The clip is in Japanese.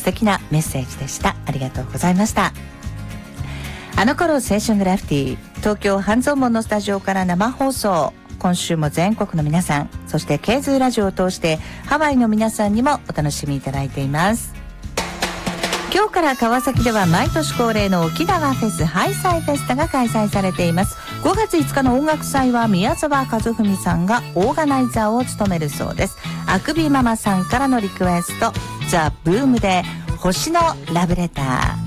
敵なメッセージでした。ありがとうございました。あの頃青春グラフィティ、東京半蔵門のスタジオから生放送。今週も全国の皆さん、そしてケーズラジオを通してハワイの皆さんにもお楽しみいただいています。今日から川崎では毎年恒例の沖縄フェスハイサイフェスタが開催されています。5月5日の音楽祭は宮沢和文さんがオーガナイザーを務めるそうです。あくびママさんからのリクエスト、ザ・ブームで星のラブレター。